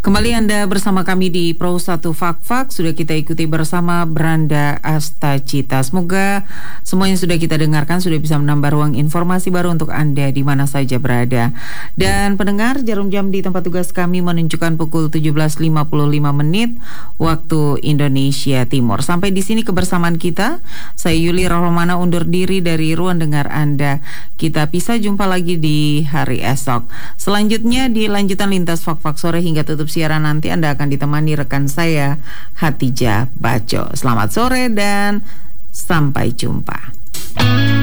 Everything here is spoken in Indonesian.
Kembali Anda bersama kami di Pro 1 Fak-Fak. Sudah kita ikuti bersama Branda Astacita. Semoga semua yang sudah kita dengarkan sudah bisa menambah ruang informasi baru untuk Anda di mana saja berada. Dan pendengar, jarum jam di tempat tugas kami menunjukkan pukul 17.55 waktu Indonesia Timur. Sampai di sini kebersamaan kita. Saya Yuli Rohmana undur diri dari ruang dengar Anda. Kita bisa jumpa lagi di hari esok. Selanjutnya di lanjutan lintas Fak-Fak sore hingga tutup siaran nanti Anda akan ditemani rekan saya Hatijah Baco. Selamat sore dan sampai jumpa.